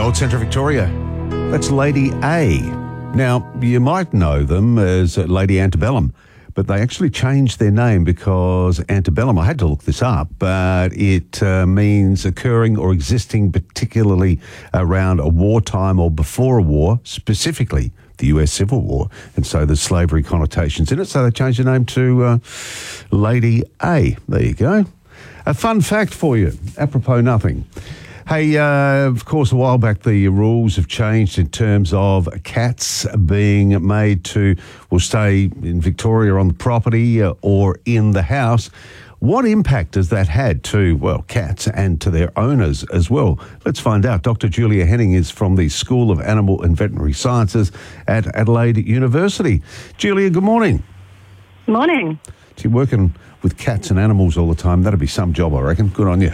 Gold Centre Victoria. That's Lady A. Now, you might know them as Lady Antebellum, but they actually changed their name because antebellum, I had to look this up, but it means occurring or existing particularly around a wartime or before a war, specifically the US Civil War. And so there's slavery connotations in it. So they changed the name to Lady A. There you go. A fun fact for you, apropos nothing. Hey, of course, a while back the rules have changed in terms of cats being made to, will stay in Victoria on the property or in the house. What impact has that had to, well, cats and to their owners as well? Let's find out. Dr. Julia Henning is from the School of Animal and Veterinary Sciences at Adelaide University. Julia, good morning. Morning. So you're working with cats and animals all the time. That'd be some job, I reckon. Good on you.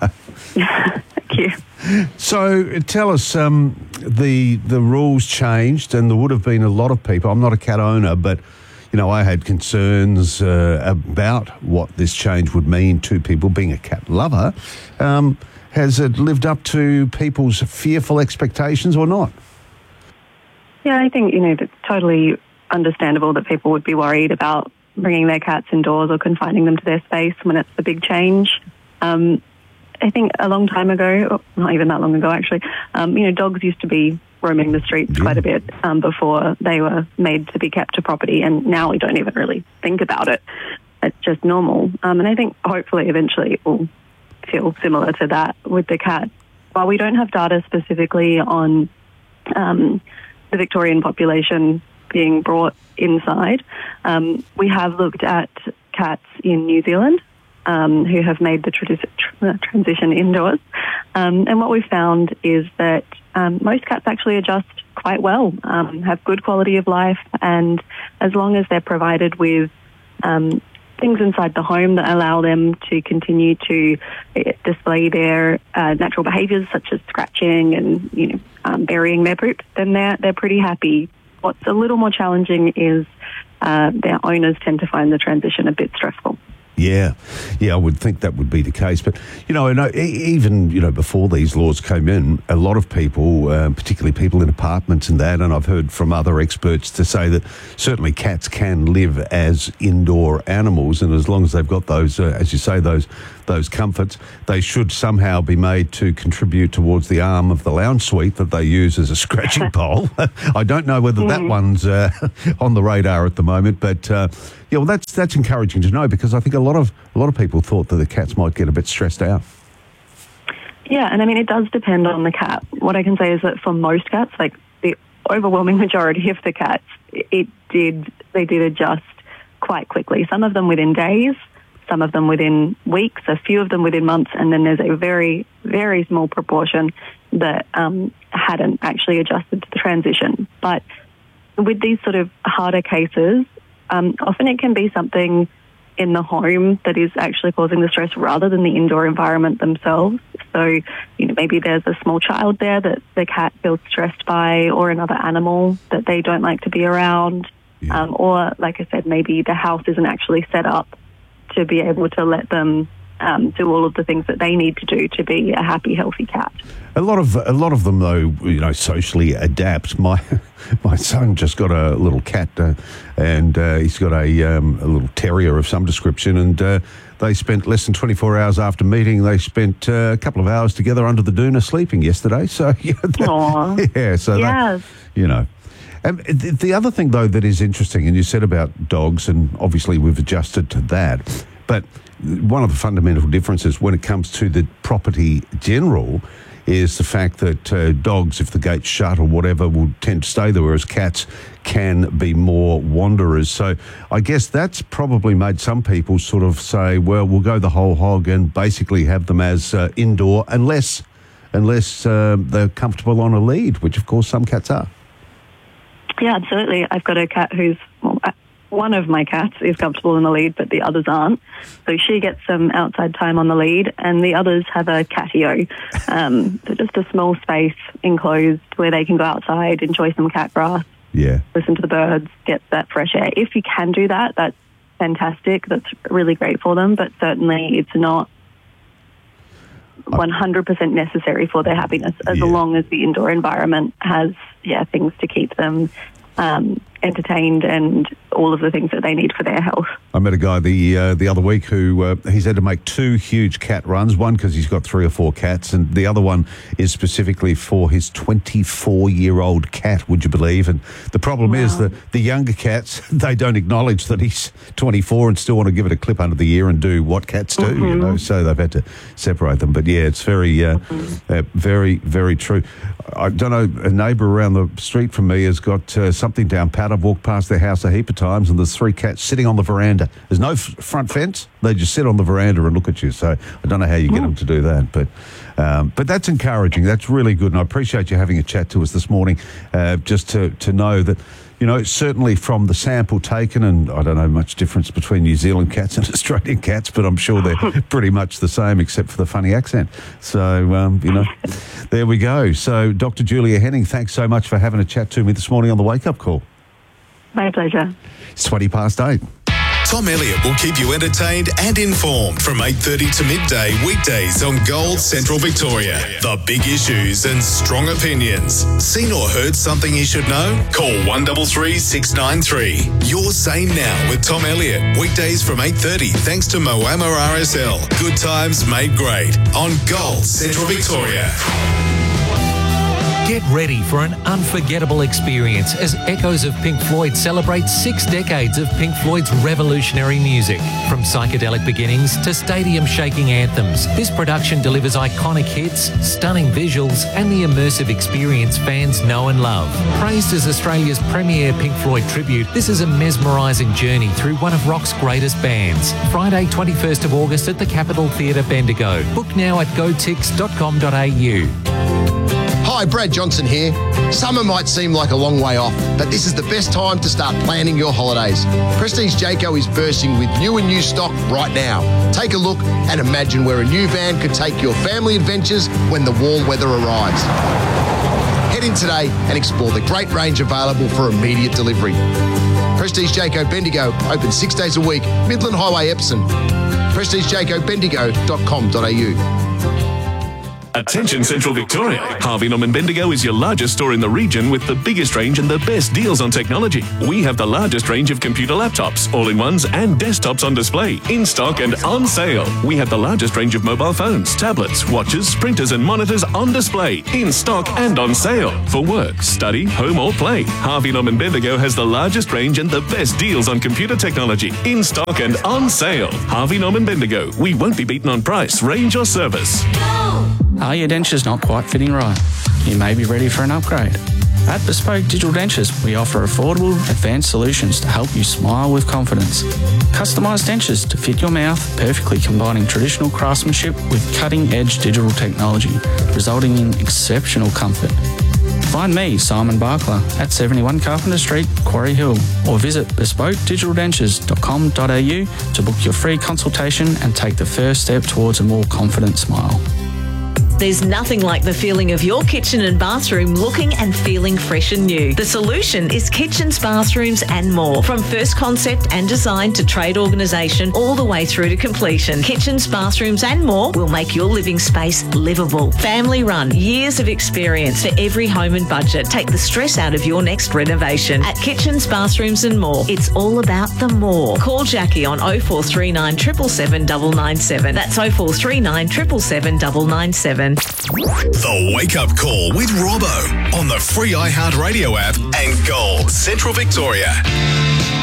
Thank you. So tell us, the rules changed, and there would have been a lot of people. I'm not a cat owner, but you know, I had concerns about what this change would mean to people. Being a cat lover, has it lived up to people's fearful expectations or not? Yeah, I think, you know, it's totally understandable that people would be worried about bringing their cats indoors or confining them to their space when it's a big change. I think a long time ago, not even that long ago actually, you know, dogs used to be roaming the streets quite a bit before they were made to be kept to property, and now we don't even really think about it. It's just normal. And I think hopefully eventually it will feel similar to that with the cat. While we don't have data specifically on the Victorian population being brought inside, we have looked at cats in New Zealand who have made the transition indoors. And what we've found is that most cats actually adjust quite well, have good quality of life, and as long as they're provided with things inside the home that allow them to continue to display their natural behaviours such as scratching and, you know, burying their poop, then they're pretty happy. What's a little more challenging is their owners tend to find the transition a bit stressful. Yeah, I would think that would be the case. But, you know, even, you know, before these laws came in, a lot of people, particularly people in apartments and that, and I've heard from other experts to say that certainly cats can live as indoor animals, and as long as they've got those, as you say, those comforts, they should somehow be made to contribute towards the arm of the lounge suite that they use as a scratching pole. I don't know whether that one's on the radar at the moment, but yeah, well, that's encouraging to know, because I think a lot of people thought that the cats might get a bit stressed out. Yeah, and I mean, it does depend on the cat. What I can say is that for most cats, like the overwhelming majority of the cats, they did adjust quite quickly. Some of them within days, some of them within weeks, a few of them within months, and then there's a very, very small proportion that hadn't actually adjusted to the transition. But with these sort of harder cases, often it can be something in the home that is actually causing the stress rather than the indoor environment themselves. So, you know, maybe there's a small child there that the cat feels stressed by, or another animal that they don't like to be around. Yeah. Or, like I said, maybe the house isn't actually set up to be able to let them do all of the things that they need to do to be a happy, healthy cat. A lot of them, though, you know, socially adapt. My son just got a little cat, and he's got a little terrier of some description, and they spent less than 24 hours after meeting. They spent a couple of hours together under the doona sleeping yesterday. So yeah, that, you know. The other thing, though, that is interesting, and you said about dogs, and obviously we've adjusted to that, but one of the fundamental differences when it comes to the property general is the fact that dogs, if the gate's shut or whatever, will tend to stay there, whereas cats can be more wanderers. So I guess that's probably made some people sort of say, well, we'll go the whole hog and basically have them as indoor unless they're comfortable on a lead, which of course some cats are. Yeah, absolutely. I've got a cat who's, one of my cats is comfortable in the lead, but the others aren't. So she gets some outside time on the lead, and the others have a catio. So just a small space enclosed where they can go outside, enjoy some cat grass, listen to the birds, get that fresh air. If you can do that, that's fantastic. That's really great for them, but certainly it's not 100% necessary for their happiness, as long as the indoor environment has things to keep them entertained and all of the things that they need for their health. I met a guy the other week who he's had to make 2 huge cat runs, one because he's got 3 or 4 cats, and the other one is specifically for his 24-year-old cat, would you believe? And the problem is that the younger cats, they don't acknowledge that he's 24 and still want to give it a clip under the ear and do what cats do, you know, so they've had to separate them. But yeah, it's very, very, very true. I don't know, a neighbour around the street from me has got something down pat. I've walked past their house a heap of times and there's 3 cats sitting on the veranda. There's no front fence. They just sit on the veranda and look at you. So I don't know how you get them to do that. But that's encouraging. That's really good. And I appreciate you having a chat to us this morning just to know that, you know, certainly from the sample taken, and I don't know much difference between New Zealand cats and Australian cats, but I'm sure they're pretty much the same except for the funny accent. So, you know, there we go. So, Dr. Julia Henning, thanks so much for having a chat to me this morning on the Wake Up Call. My pleasure. It's 8:20. Tom Elliott will keep you entertained and informed from 8:30 to midday weekdays on Gold Central Victoria. The big issues and strong opinions. Seen or heard something you should know? Call 133 693. Your Say Now with Tom Elliott. Weekdays from 8:30 thanks to Moama RSL. Good times made great on Gold Central Victoria. Get ready for an unforgettable experience as Echoes of Pink Floyd celebrates 6 decades of Pink Floyd's revolutionary music. From psychedelic beginnings to stadium-shaking anthems, this production delivers iconic hits, stunning visuals, and the immersive experience fans know and love. Praised as Australia's premier Pink Floyd tribute, this is a mesmerising journey through one of rock's greatest bands. Friday, 21st of August at the Capitol Theatre, Bendigo. Book now at gotix.com.au. Hi, Brad Johnson here. Summer might seem like a long way off, but this is the best time to start planning your holidays. Prestige Jayco is bursting with new and used stock right now. Take a look and imagine where a new van could take your family adventures when the warm weather arrives. Head in today and explore the great range available for immediate delivery. Prestige Jayco Bendigo, open 6 days a week, Midland Highway, Epsom. PrestigeJaycoBendigo.com.au. Attention Central Victoria. Harvey Norman Bendigo is your largest store in the region with the biggest range and the best deals on technology. We have the largest range of computer laptops, all-in-ones and desktops on display, in stock and on sale. We have the largest range of mobile phones, tablets, watches, printers and monitors on display, in stock and on sale. For work, study, home or play, Harvey Norman Bendigo has the largest range and the best deals on computer technology, in stock and on sale. Harvey Norman Bendigo. We won't be beaten on price, range or service. Are your dentures not quite fitting right? You may be ready for an upgrade. At Bespoke Digital Dentures, we offer affordable, advanced solutions to help you smile with confidence. Customised dentures to fit your mouth, perfectly combining traditional craftsmanship with cutting-edge digital technology, resulting in exceptional comfort. Find me, Simon Barkler, at 71 Carpenter Street, Quarry Hill, or visit bespokedigitaldentures.com.au to book your free consultation and take the first step towards a more confident smile. There's nothing like the feeling of your kitchen and bathroom looking and feeling fresh and new. The solution is Kitchens, Bathrooms and More. From first concept and design to trade organisation all the way through to completion. Kitchens, Bathrooms and More will make your living space livable. Family run, years of experience for every home and budget. Take the stress out of your next renovation. At Kitchens, Bathrooms and More, it's all about the more. Call Jackie on 0439 777 997. That's 0439 777 997. The Wake Up Call with Robbo on the free iHeartRadio app and Gold Central Victoria.